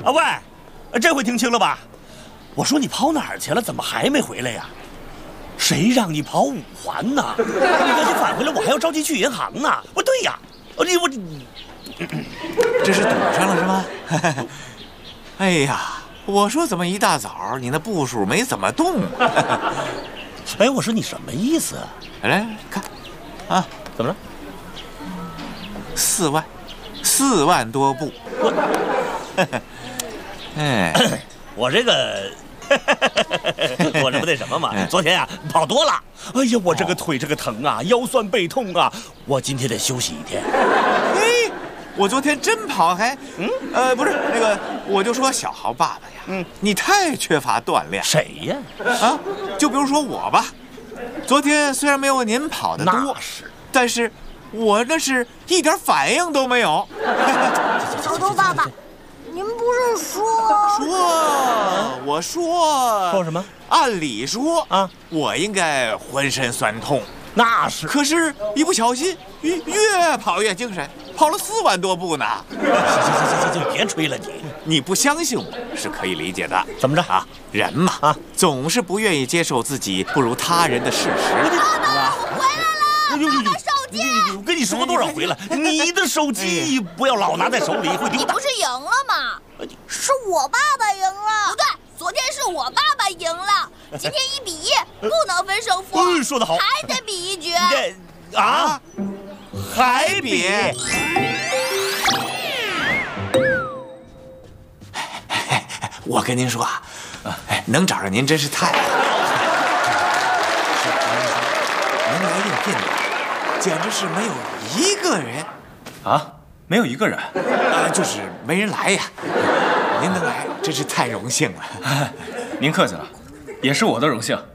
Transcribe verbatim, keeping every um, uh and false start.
啊喂，这回听清了吧？我说你跑哪儿去了？怎么还没回来呀？谁让你跑五环呢？你要是返回来，我还要着急去银行呢。不对呀，你我你， 这是堵上了是吗？哎呀，我说怎么一大早你那步数没怎么动？ 哎，我说你什么意思？ 来来看，啊， 怎么了？ 四万，四万多步。哎， 我这个。我这不那什么嘛，昨天啊跑多了，哎呀，我这个腿这个疼啊，腰酸背痛啊，我今天得休息一天。 哎，我昨天真跑还，嗯，呃，不是那个，我就说小豪爸爸呀，嗯，你太缺乏锻炼。 谁呀？ 啊，就比如说我吧，昨天虽然没有您跑得多， 那是， 但是我那是一点反应都没有。 头头爸爸。您不是说说？我说说什么？ 按理说啊， 我应该浑身酸痛， 那是。 可是，一不小心越越跑越精神，跑了四万多步呢。 行行行行行，别吹了你。 你不相信我是可以理解的。 怎么着啊？人嘛啊，总是不愿意接受自己不如他人的事实。 爸爸，我回来了！ 呦呦呦！ 手机， 我跟你说过多少回了，你的手机不要老拿在手里，会丢的。 你不是赢了吗？是我爸爸赢了。不对，昨天是我爸爸赢了。今天一比一，不能分胜负。 嗯，说得好， 还得比一局。 这啊，还比。 我跟您说啊，能找着您真是太好了。您来应聘的，简直是没有一个人啊，没有一个人， 啊，就是没人来呀。您能来，真是太荣幸了。 您客气了，也是我的荣幸。